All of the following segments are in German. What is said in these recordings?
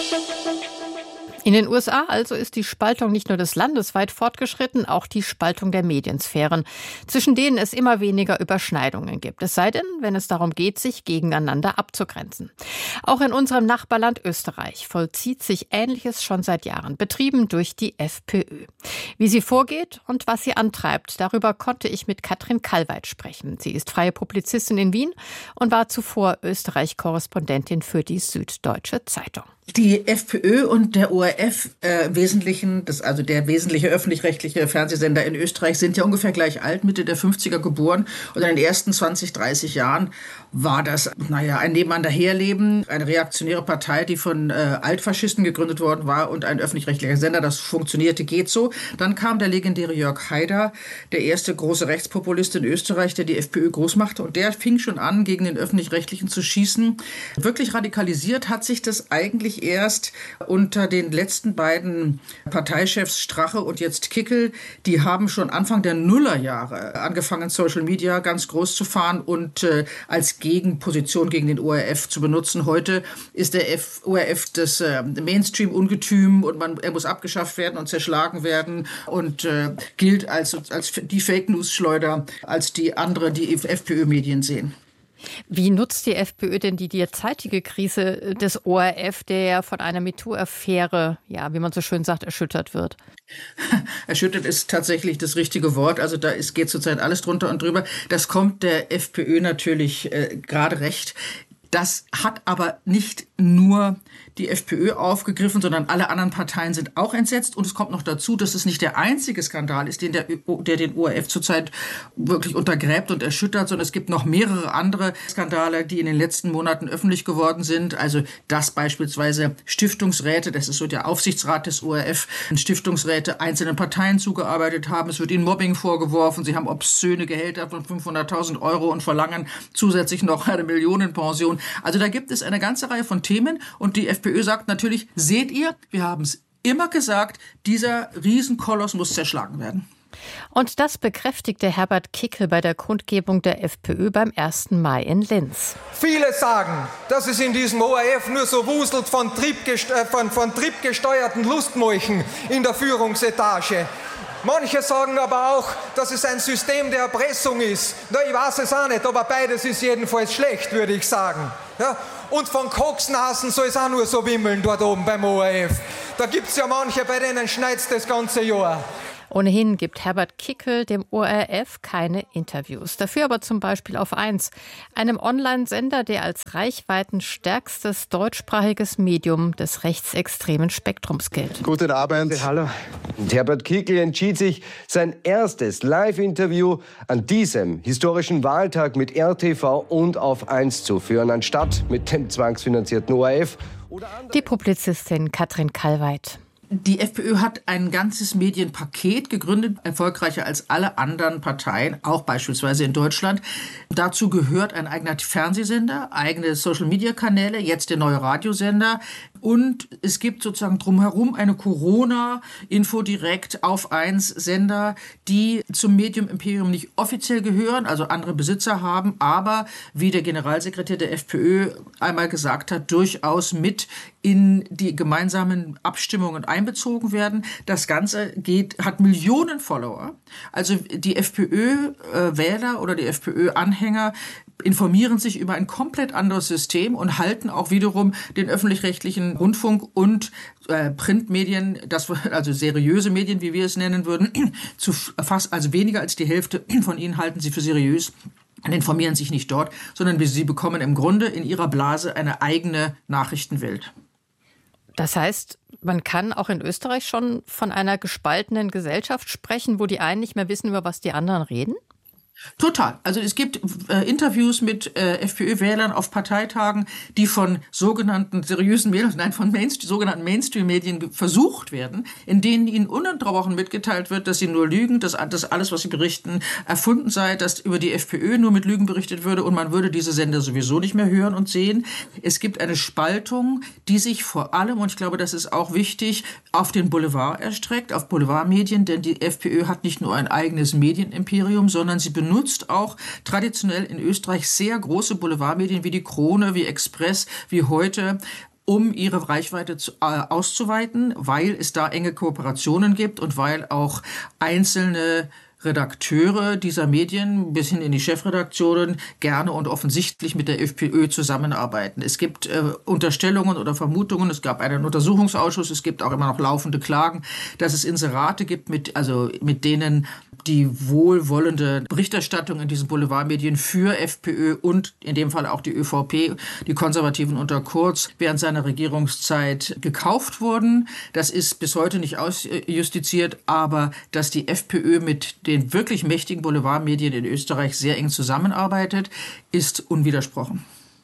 In den USA also ist die Spaltung nicht nur des Landes weit fortgeschritten, auch die Spaltung der Mediensphären, zwischen denen es immer weniger Überschneidungen gibt. Es sei denn, wenn es darum geht, sich gegeneinander abzugrenzen. Auch in unserem Nachbarland Österreich vollzieht sich Ähnliches schon seit Jahren, betrieben durch die FPÖ. Wie sie vorgeht und was sie antreibt, darüber konnte ich mit Katrin Kalweit sprechen. Sie ist freie Publizistin in Wien und war zuvor Österreich-Korrespondentin für die Süddeutsche Zeitung. Die FPÖ und der ORF im Wesentlichen, also der wesentliche öffentlich-rechtliche Fernsehsender in Österreich, sind ja ungefähr gleich alt, Mitte der 50er geboren. Und in den ersten 20, 30 Jahren war das, ein Nebeneinanderherleben, eine reaktionäre Partei, die von Altfaschisten gegründet worden war und ein öffentlich-rechtlicher Sender, das funktionierte, geht so. Dann kam der legendäre Jörg Haider, der erste große Rechtspopulist in Österreich, der die FPÖ groß machte. Und der fing schon an, gegen den Öffentlich-Rechtlichen zu schießen. Wirklich radikalisiert hat sich das eigentlich erst unter den letzten beiden Parteichefs Strache und jetzt Kickl. Die haben schon Anfang der Nullerjahre angefangen, Social Media ganz groß zu fahren und als Gegenposition gegen den ORF zu benutzen. Heute ist der ORF das Mainstream-Ungetüm und er muss abgeschafft werden und zerschlagen werden und gilt als die Fake-News-Schleuder, als die FPÖ-Medien sehen. Wie nutzt die FPÖ denn die derzeitige Krise des ORF, der ja von einer MeToo-Affäre, wie man so schön sagt, erschüttert wird? Erschüttert ist tatsächlich das richtige Wort. Also da geht zurzeit alles drunter und drüber. Das kommt der FPÖ natürlich gerade recht. Das hat aber nicht nur die FPÖ aufgegriffen, sondern alle anderen Parteien sind auch entsetzt. Und es kommt noch dazu, dass es nicht der einzige Skandal ist, der den ORF zurzeit wirklich untergräbt und erschüttert, sondern es gibt noch mehrere andere Skandale, die in den letzten Monaten öffentlich geworden sind. Also dass beispielsweise Stiftungsräte, das ist so der Aufsichtsrat des ORF, Stiftungsräte einzelnen Parteien zugearbeitet haben. Es wird ihnen Mobbing vorgeworfen. Sie haben obszöne Gehälter von 500.000 Euro und verlangen zusätzlich noch eine Millionenpension. Also da gibt es eine ganze Reihe von Themen und die FPÖ sagt natürlich, seht ihr, wir haben es immer gesagt, dieser Riesenkoloss muss zerschlagen werden. Und das bekräftigte Herbert Kickl bei der Kundgebung der FPÖ beim 1. Mai in Linz. Viele sagen, dass es in diesem ORF nur so wuselt von triebgesteuerten Lustmolchen in der Führungsetage. Manche sagen aber auch, dass es ein System der Erpressung ist. Na, ich weiß es auch nicht, aber beides ist jedenfalls schlecht, würde ich sagen. Ja? Und von Koksnasen soll es auch nur so wimmeln dort oben beim ORF. Da gibt es ja manche, bei denen schneit's das ganze Jahr. Ohnehin gibt Herbert Kickl dem ORF keine Interviews. Dafür aber zum Beispiel auf 1, einem Online-Sender, der als reichweitenstärkstes deutschsprachiges Medium des rechtsextremen Spektrums gilt. Guten Abend. Hallo. Und Herbert Kickl entschied sich, sein erstes Live-Interview an diesem historischen Wahltag mit RTV und auf 1 zu führen, anstatt mit dem zwangsfinanzierten ORF. Die Publizistin Katrin Kalweit. Die FPÖ hat ein ganzes Medienpaket gegründet, erfolgreicher als alle anderen Parteien, auch beispielsweise in Deutschland. Dazu gehört ein eigener Fernsehsender, eigene Social-Media-Kanäle, jetzt der neue Radiosender. Und es gibt sozusagen drumherum eine Corona-Info-Direkt auf 1 Sender, die zum Medium-Imperium nicht offiziell gehören, also andere Besitzer haben, aber wie der Generalsekretär der FPÖ einmal gesagt hat, durchaus mit in die gemeinsamen Abstimmungen einbezogen werden. Das Ganze hat Millionen Follower. Also die FPÖ-Wähler oder die FPÖ-Anhänger informieren sich über ein komplett anderes System und halten auch wiederum den öffentlich-rechtlichen Rundfunk und Printmedien, also seriöse Medien, wie wir es nennen würden, also weniger als die Hälfte von ihnen halten sie für seriös und informieren sich nicht dort, sondern sie bekommen im Grunde in ihrer Blase eine eigene Nachrichtenwelt. Das heißt, man kann auch in Österreich schon von einer gespaltenen Gesellschaft sprechen, wo die einen nicht mehr wissen, über was die anderen reden? Total. Also es gibt Interviews mit FPÖ-Wählern auf Parteitagen, die von sogenannten seriösen Medien, sogenannten Mainstream-Medien versucht werden, in denen ihnen ununterbrochen mitgeteilt wird, dass sie nur lügen, dass alles, was sie berichten, erfunden sei, dass über die FPÖ nur mit Lügen berichtet würde und man würde diese Sender sowieso nicht mehr hören und sehen. Es gibt eine Spaltung, die sich vor allem, und ich glaube, das ist auch wichtig, auf den Boulevard erstreckt, auf Boulevardmedien, denn die FPÖ hat nicht nur ein eigenes Medienimperium, sondern sie benutzt auch traditionell in Österreich sehr große Boulevardmedien wie die Krone, wie Express, wie Heute, um ihre Reichweite auszuweiten, weil es da enge Kooperationen gibt und weil auch einzelne Redakteure dieser Medien bis hin in die Chefredaktionen gerne und offensichtlich mit der FPÖ zusammenarbeiten. Es gibt Unterstellungen oder Vermutungen, es gab einen Untersuchungsausschuss, es gibt auch immer noch laufende Klagen, dass es Inserate gibt, mit denen die wohlwollende Berichterstattung in diesen Boulevardmedien für FPÖ und in dem Fall auch die ÖVP, die Konservativen unter Kurz, während seiner Regierungszeit gekauft wurden. Das ist bis heute nicht ausjustiziert, aber dass die FPÖ mit den wirklich mächtigen Boulevardmedien in Österreich sehr eng zusammenarbeitet, ist unwidersprochen.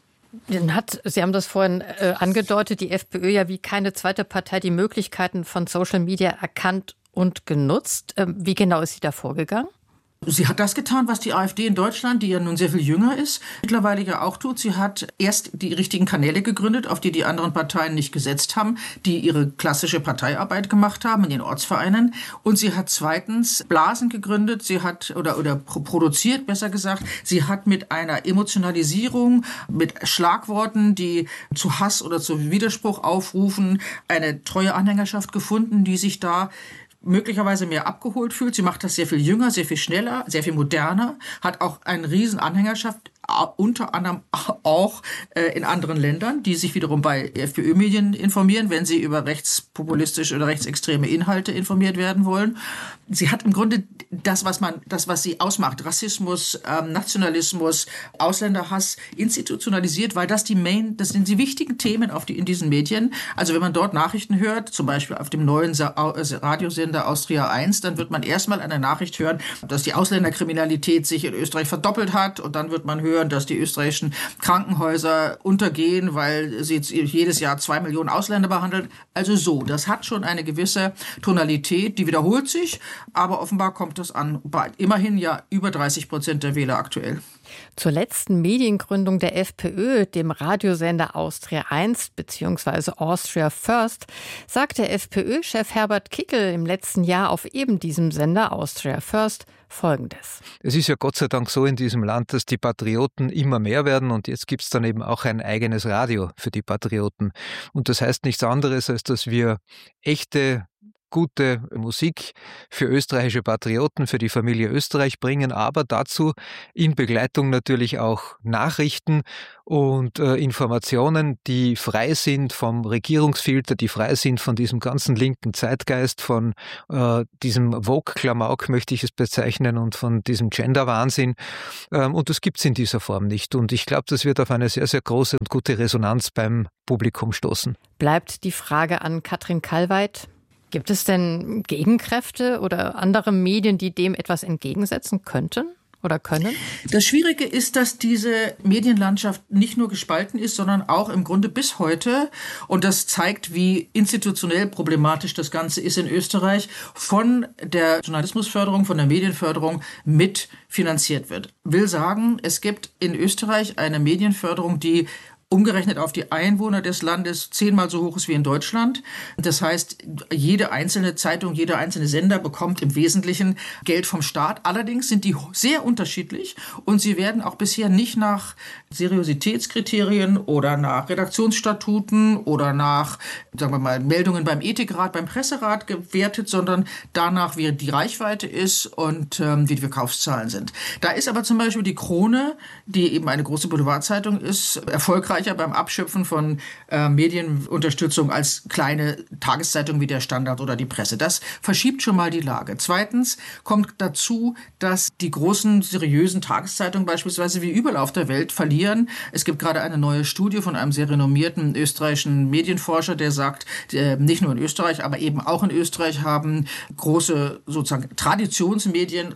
Sie haben das vorhin angedeutet, die FPÖ ja wie keine zweite Partei die Möglichkeiten von Social Media erkannt und genutzt. Wie genau ist sie da vorgegangen? Sie hat das getan, was die AfD in Deutschland, die ja nun sehr viel jünger ist, mittlerweile ja auch tut. Sie hat erst die richtigen Kanäle gegründet, auf die anderen Parteien nicht gesetzt haben, die ihre klassische Parteiarbeit gemacht haben in den Ortsvereinen. Und sie hat zweitens Blasen gegründet, sie hat oder produziert, besser gesagt. Sie hat mit einer Emotionalisierung, mit Schlagworten, die zu Hass oder zu Widerspruch aufrufen, eine treue Anhängerschaft gefunden, die sich da möglicherweise mehr abgeholt fühlt. Sie macht das sehr viel jünger, sehr viel schneller, sehr viel moderner, hat auch eine riesen Anhängerschaft, unter anderem auch in anderen Ländern, die sich wiederum bei FPÖ-Medien informieren, wenn sie über rechtspopulistische oder rechtsextreme Inhalte informiert werden wollen. Sie hat im Grunde das, was sie ausmacht, Rassismus, Nationalismus, Ausländerhass, institutionalisiert, weil das sind die wichtigen Themen in diesen Medien. Also wenn man dort Nachrichten hört, zum Beispiel auf dem neuen Radiosender Austria 1, dann wird man erstmal eine Nachricht hören, dass die Ausländerkriminalität sich in Österreich verdoppelt hat, und dann wird man hören, dass die österreichischen Krankenhäuser untergehen, weil sie jedes Jahr 2 Millionen Ausländer behandeln. Also das hat schon eine gewisse Tonalität, die wiederholt sich, aber offenbar kommt das an bei immerhin ja über 30% der Wähler aktuell. Zur letzten Mediengründung der FPÖ, dem Radiosender Austria 1 bzw. Austria First, sagte FPÖ-Chef Herbert Kickl im letzten Jahr auf eben diesem Sender Austria First Folgendes. Es ist ja Gott sei Dank so in diesem Land, dass die Patrioten immer mehr werden, und jetzt gibt es dann eben auch ein eigenes Radio für die Patrioten. Und das heißt nichts anderes, als dass wir echte, gute Musik für österreichische Patrioten, für die Familie Österreich bringen, aber dazu in Begleitung natürlich auch Nachrichten und Informationen, die frei sind vom Regierungsfilter, die frei sind von diesem ganzen linken Zeitgeist, von diesem Vogue-Klamauk, möchte ich es bezeichnen, und von diesem Gender-Wahnsinn. Und das gibt es in dieser Form nicht. Und ich glaube, das wird auf eine sehr, sehr große und gute Resonanz beim Publikum stoßen. Bleibt die Frage an Katrin Kalweit. Gibt es denn Gegenkräfte oder andere Medien, die dem etwas entgegensetzen könnten oder können? Das Schwierige ist, dass diese Medienlandschaft nicht nur gespalten ist, sondern auch im Grunde bis heute, und das zeigt, wie institutionell problematisch das Ganze ist in Österreich, von der Journalismusförderung, von der Medienförderung mit finanziert wird. Will sagen, es gibt in Österreich eine Medienförderung, die umgerechnet auf die Einwohner des Landes 10-mal so hoch ist wie in Deutschland. Das heißt, jede einzelne Zeitung, jeder einzelne Sender bekommt im Wesentlichen Geld vom Staat. Allerdings sind die sehr unterschiedlich, und sie werden auch bisher nicht nach Seriositätskriterien oder nach Redaktionsstatuten oder nach, sagen wir mal, Meldungen beim Ethikrat, beim Presserat gewertet, sondern danach, wie die Reichweite ist und wie die Verkaufszahlen sind. Da ist aber zum Beispiel die Krone, die eben eine große Boulevardzeitung ist, erfolgreicher beim Abschöpfen von Medienunterstützung als kleine Tageszeitung wie der Standard oder die Presse. Das verschiebt schon mal die Lage. Zweitens kommt dazu, dass die großen, seriösen Tageszeitungen beispielsweise wie überall auf der Welt verlieren. Es gibt gerade eine neue Studie von einem sehr renommierten österreichischen Medienforscher, der sagt, nicht nur in Österreich, aber eben auch in Österreich haben große sozusagen Traditionsmedien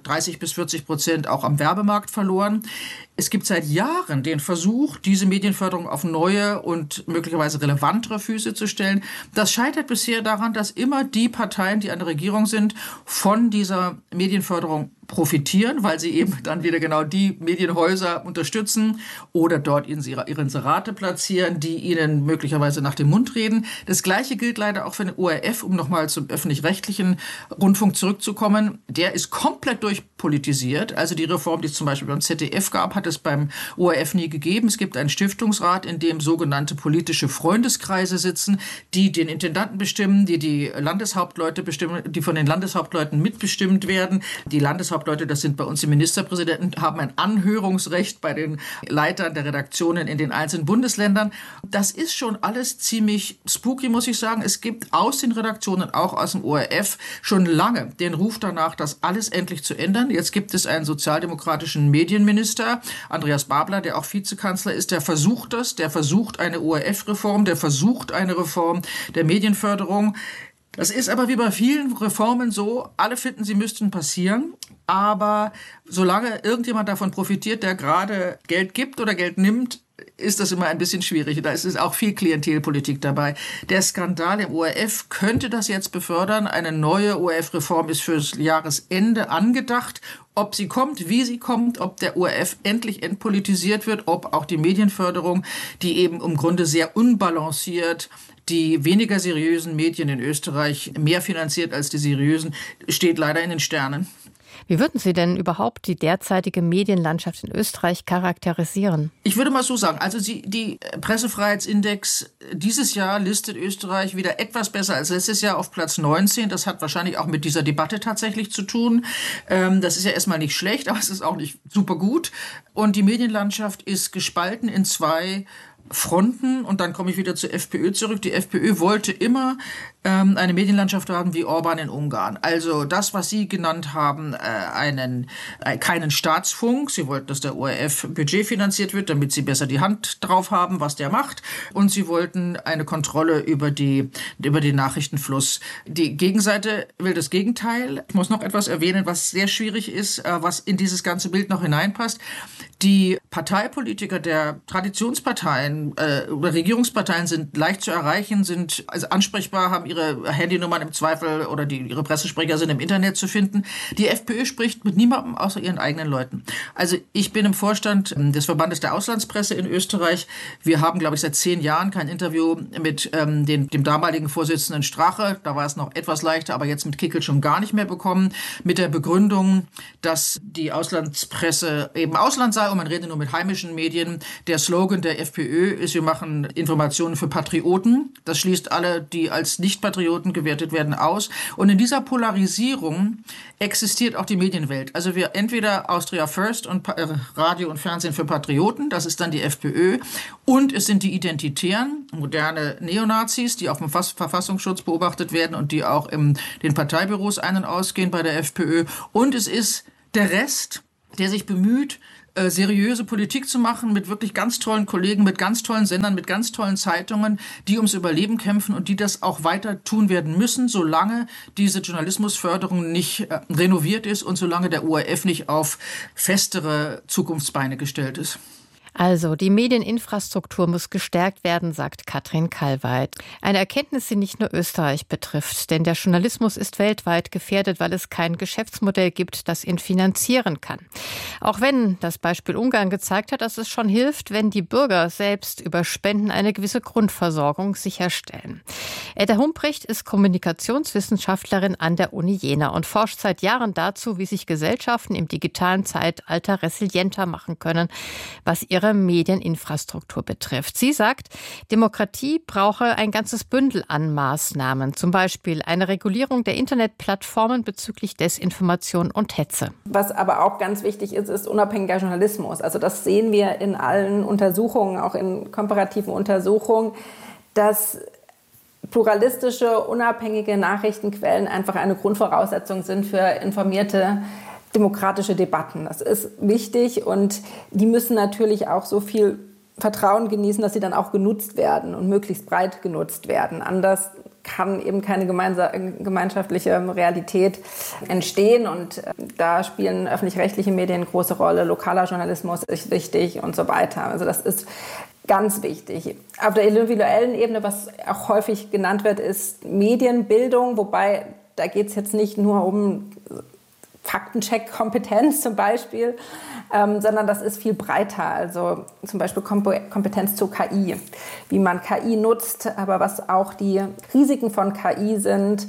30-40% auch am Werbemarkt verloren. Es gibt seit Jahren den Versuch, diese Medienförderung auf neue und möglicherweise relevantere Füße zu stellen. Das scheitert bisher daran, dass immer die Parteien, die an der Regierung sind, von dieser Medienförderung profitieren, weil sie eben dann wieder genau die Medienhäuser unterstützen oder dort ihre Inserate platzieren, die ihnen möglicherweise nach dem Mund reden. Das Gleiche gilt leider auch für den ORF, um nochmal zum öffentlich-rechtlichen Rundfunk zurückzukommen. Der ist komplett durchpolitisiert. Also die Reform, die es zum Beispiel beim ZDF gab, hat es beim ORF nie gegeben. Es gibt einen Stiftungsrat, in dem sogenannte politische Freundeskreise sitzen, die den Intendanten bestimmen, die Landeshauptleute bestimmen, die von den Landeshauptleuten mitbestimmt werden. Die Landeshauptleute, das sind bei uns die Ministerpräsidenten, haben ein Anhörungsrecht bei den Leitern der Redaktionen in den einzelnen Bundesländern. Das ist schon alles ziemlich spooky, muss ich sagen. Es gibt aus den Redaktionen, auch aus dem ORF, schon lange den Ruf danach, das alles endlich zu ändern. Jetzt gibt es einen sozialdemokratischen Medienminister, Andreas Babler, der auch Vizekanzler ist, der versucht das, der versucht eine ORF-Reform, der versucht eine Reform der Medienförderung. Das ist aber wie bei vielen Reformen so, alle finden, sie müssten passieren. Aber solange irgendjemand davon profitiert, der gerade Geld gibt oder Geld nimmt, ist das immer ein bisschen schwierig. Da ist auch viel Klientelpolitik dabei. Der Skandal im ORF könnte das jetzt befördern. Eine neue ORF-Reform ist fürs Jahresende angedacht. Ob sie kommt, wie sie kommt, ob der ORF endlich entpolitisiert wird, ob auch die Medienförderung, die eben im Grunde sehr unbalanciert die weniger seriösen Medien in Österreich mehr finanziert als die seriösen, steht leider in den Sternen. Wie würden Sie denn überhaupt die derzeitige Medienlandschaft in Österreich charakterisieren? Ich würde mal so sagen, also die Pressefreiheitsindex dieses Jahr listet Österreich wieder etwas besser als letztes Jahr auf Platz 19. Das hat wahrscheinlich auch mit dieser Debatte tatsächlich zu tun. Das ist ja erstmal nicht schlecht, aber es ist auch nicht super gut. Und die Medienlandschaft ist gespalten in zwei Fronten, und dann komme ich wieder zur FPÖ zurück. Die FPÖ wollte immer eine Medienlandschaft haben wie Orban in Ungarn. Also das, was Sie genannt haben, keinen Staatsfunk. Sie wollten, dass der ORF Budget finanziert wird, damit Sie besser die Hand drauf haben, was der macht. Und Sie wollten eine Kontrolle über den Nachrichtenfluss. Die Gegenseite will das Gegenteil. Ich muss noch etwas erwähnen, was sehr schwierig ist, was in dieses ganze Bild noch hineinpasst. Die Parteipolitiker der Traditionsparteien oder Regierungsparteien sind leicht zu erreichen, sind also ansprechbar, haben ihre Handynummern im Zweifel oder ihre Pressesprecher sind im Internet zu finden. Die FPÖ spricht mit niemandem außer ihren eigenen Leuten. Also ich bin im Vorstand des Verbandes der Auslandspresse in Österreich. Wir haben, glaube ich, seit 10 Jahren kein Interview mit dem damaligen Vorsitzenden Strache. Da war es noch etwas leichter, aber jetzt mit Kickl schon gar nicht mehr bekommen. Mit der Begründung, dass die Auslandspresse eben Ausland sei und man rede nur mit heimischen Medien. Der Slogan der FPÖ ist, wir machen Informationen für Patrioten. Das schließt alle, die als Nicht-Patrioten gewertet werden, aus. Und in dieser Polarisierung existiert auch die Medienwelt. Also wir entweder Austria First und Radio und Fernsehen für Patrioten, das ist dann die FPÖ, und es sind die Identitären, moderne Neonazis, die auf dem Verfassungsschutz beobachtet werden und die auch in den Parteibüros ein- und ausgehen bei der FPÖ. Und es ist der Rest, der sich bemüht, seriöse Politik zu machen mit wirklich ganz tollen Kollegen, mit ganz tollen Sendern, mit ganz tollen Zeitungen, die ums Überleben kämpfen und die das auch weiter tun werden müssen, solange diese Journalismusförderung nicht renoviert ist und solange der ORF nicht auf festere Zukunftsbeine gestellt ist. Also, die Medieninfrastruktur muss gestärkt werden, sagt Katrin Kalweit. Eine Erkenntnis, die nicht nur Österreich betrifft, denn der Journalismus ist weltweit gefährdet, weil es kein Geschäftsmodell gibt, das ihn finanzieren kann. Auch wenn das Beispiel Ungarn gezeigt hat, dass es schon hilft, wenn die Bürger selbst über Spenden eine gewisse Grundversorgung sicherstellen. Edda Humprecht ist Kommunikationswissenschaftlerin an der Uni Jena und forscht seit Jahren dazu, wie sich Gesellschaften im digitalen Zeitalter resilienter machen können, was ihre Medieninfrastruktur betrifft. Sie sagt, Demokratie brauche ein ganzes Bündel an Maßnahmen, zum Beispiel eine Regulierung der Internetplattformen bezüglich Desinformation und Hetze. Was aber auch ganz wichtig ist unabhängiger Journalismus. Also das sehen wir in allen Untersuchungen, auch in komparativen Untersuchungen, dass pluralistische, unabhängige Nachrichtenquellen einfach eine Grundvoraussetzung sind für informierte demokratische Debatten. Das ist wichtig und die müssen natürlich auch so viel Vertrauen genießen, dass sie dann auch genutzt werden und möglichst breit genutzt werden. Anders kann eben keine gemeinschaftliche Realität entstehen und da spielen öffentlich-rechtliche Medien eine große Rolle, lokaler Journalismus ist wichtig und so weiter. Also das ist ganz wichtig. Auf der individuellen Ebene, was auch häufig genannt wird, ist Medienbildung, wobei da geht es jetzt nicht nur um Faktencheck-Kompetenz zum Beispiel, sondern das ist viel breiter. Also zum Beispiel Kompetenz zur KI, wie man KI nutzt, aber was auch die Risiken von KI sind,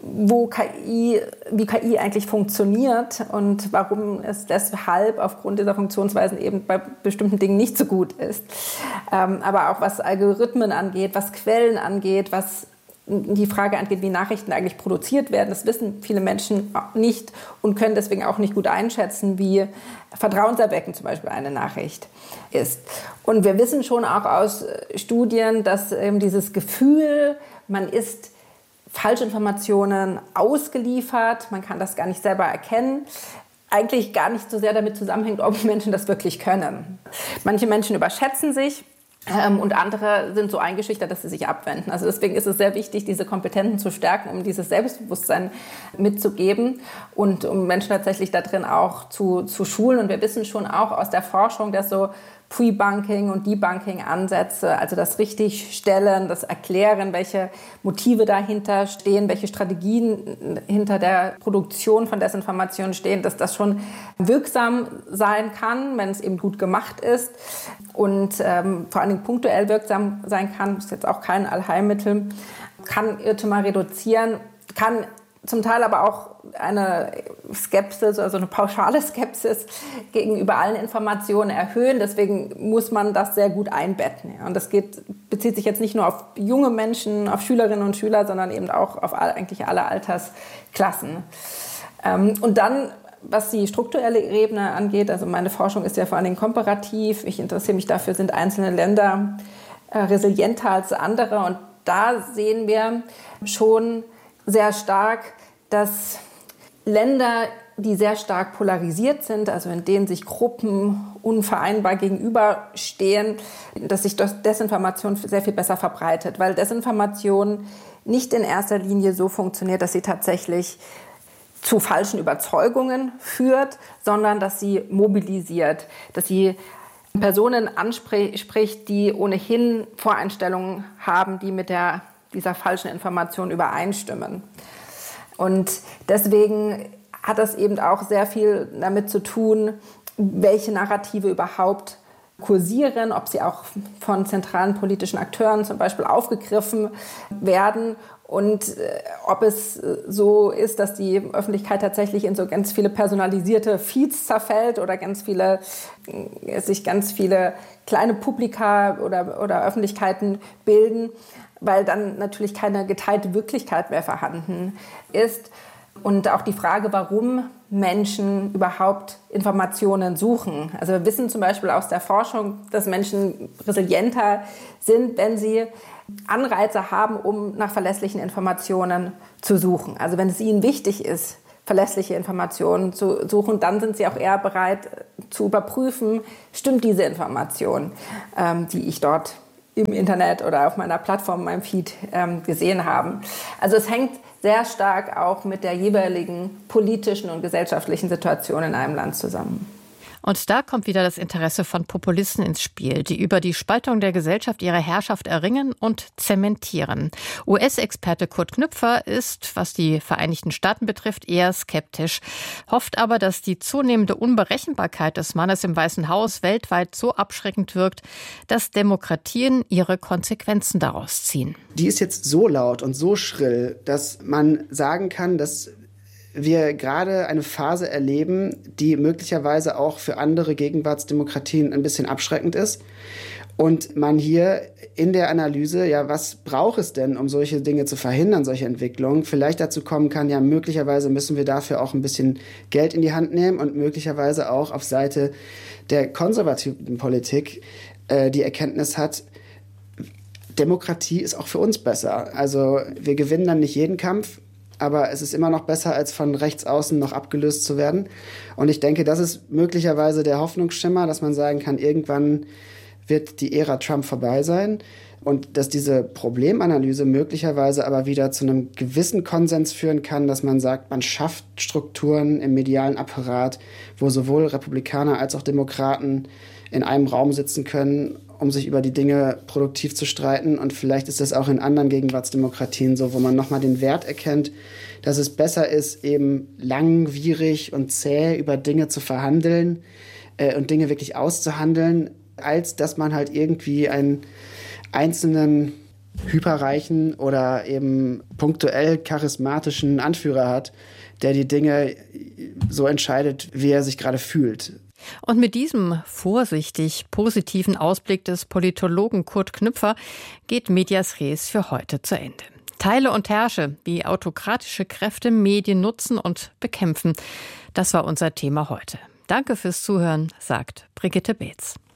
wie KI eigentlich funktioniert und warum es deshalb aufgrund dieser Funktionsweisen eben bei bestimmten Dingen nicht so gut ist. Aber auch was Algorithmen angeht, was Quellen angeht, was die Frage angeht, wie Nachrichten eigentlich produziert werden. Das wissen viele Menschen nicht und können deswegen auch nicht gut einschätzen, wie vertrauenserweckend zum Beispiel eine Nachricht ist. Und wir wissen schon auch aus Studien, dass eben dieses Gefühl, man ist Falschinformationen ausgeliefert, man kann das gar nicht selber erkennen, eigentlich gar nicht so sehr damit zusammenhängt, ob Menschen das wirklich können. Manche Menschen überschätzen sich, und andere sind so eingeschüchtert, dass sie sich abwenden. Also deswegen ist es sehr wichtig, diese Kompetenzen zu stärken, um dieses Selbstbewusstsein mitzugeben und um Menschen tatsächlich da drin auch zu schulen. Und wir wissen schon auch aus der Forschung, dass so Pre-Bunking und Debunking-Ansätze, also das Richtigstellen, das Erklären, welche Motive dahinter stehen, welche Strategien hinter der Produktion von Desinformation stehen, dass das schon wirksam sein kann, wenn es eben gut gemacht ist und vor allen Dingen punktuell wirksam sein kann, ist jetzt auch kein Allheilmittel, kann Irrtümer reduzieren, kann zum Teil aber auch eine Skepsis, also eine pauschale Skepsis gegenüber allen Informationen erhöhen. Deswegen muss man das sehr gut einbetten. Und das bezieht sich jetzt nicht nur auf junge Menschen, auf Schülerinnen und Schüler, sondern eben auch auf eigentlich alle Altersklassen. Und dann, was die strukturelle Ebene angeht, also meine Forschung ist ja vor allen Dingen komparativ. Ich interessiere mich dafür, sind einzelne Länder resilienter als andere. Und da sehen wir schon sehr stark, dass Länder, die sehr stark polarisiert sind, also in denen sich Gruppen unvereinbar gegenüberstehen, dass sich Desinformation sehr viel besser verbreitet, weil Desinformation nicht in erster Linie so funktioniert, dass sie tatsächlich zu falschen Überzeugungen führt, sondern dass sie mobilisiert, dass sie Personen anspricht, die ohnehin Voreinstellungen haben, die mit dieser falschen Information übereinstimmen. Und deswegen hat das eben auch sehr viel damit zu tun, welche Narrative überhaupt kursieren, ob sie auch von zentralen politischen Akteuren zum Beispiel aufgegriffen werden und ob es so ist, dass die Öffentlichkeit tatsächlich in so ganz viele personalisierte Feeds zerfällt oder sich ganz viele kleine Publika oder Öffentlichkeiten bilden, weil dann natürlich keine geteilte Wirklichkeit mehr vorhanden ist. Und auch die Frage, warum Menschen überhaupt Informationen suchen. Also wir wissen zum Beispiel aus der Forschung, dass Menschen resilienter sind, wenn sie Anreize haben, um nach verlässlichen Informationen zu suchen. Also wenn es ihnen wichtig ist, verlässliche Informationen zu suchen, dann sind sie auch eher bereit zu überprüfen, stimmt diese Information, die ich dort im Internet oder auf meiner Plattform, meinem Feed gesehen habe. Also es hängt sehr stark auch mit der jeweiligen politischen und gesellschaftlichen Situation in einem Land zusammen. Und da kommt wieder das Interesse von Populisten ins Spiel, die über die Spaltung der Gesellschaft ihre Herrschaft erringen und zementieren. US-Experte Kurt Knüpfer ist, was die Vereinigten Staaten betrifft, eher skeptisch, hofft aber, dass die zunehmende Unberechenbarkeit des Mannes im Weißen Haus weltweit so abschreckend wirkt, dass Demokratien ihre Konsequenzen daraus ziehen. Die ist jetzt so laut und so schrill, dass man sagen kann, dass wir gerade eine Phase erleben, die möglicherweise auch für andere Gegenwartsdemokratien ein bisschen abschreckend ist. Und man hier in der Analyse, ja, was braucht es denn, um solche Dinge zu verhindern, solche Entwicklungen, vielleicht dazu kommen kann, ja, möglicherweise müssen wir dafür auch ein bisschen Geld in die Hand nehmen und möglicherweise auch auf Seite der konservativen Politik die Erkenntnis hat, Demokratie ist auch für uns besser. Also wir gewinnen dann nicht jeden Kampf, aber es ist immer noch besser, als von rechts außen noch abgelöst zu werden. Und ich denke, das ist möglicherweise der Hoffnungsschimmer, dass man sagen kann, irgendwann wird die Ära Trump vorbei sein. Und dass diese Problemanalyse möglicherweise aber wieder zu einem gewissen Konsens führen kann, dass man sagt, man schafft Strukturen im medialen Apparat, wo sowohl Republikaner als auch Demokraten in einem Raum sitzen können um sich über die Dinge produktiv zu streiten. Und vielleicht ist das auch in anderen Gegenwartsdemokratien so, wo man nochmal den Wert erkennt, dass es besser ist, eben langwierig und zäh über Dinge zu verhandeln und Dinge wirklich auszuhandeln, als dass man halt irgendwie einen einzelnen hyperreichen oder eben punktuell charismatischen Anführer hat, der die Dinge so entscheidet, wie er sich gerade fühlt. Und mit diesem vorsichtig positiven Ausblick des Politologen Kurt Knüpfer geht Medias Res für heute zu Ende. Teile und herrsche, wie autokratische Kräfte Medien nutzen und bekämpfen. Das war unser Thema heute. Danke fürs Zuhören, sagt Brigitte Beetz.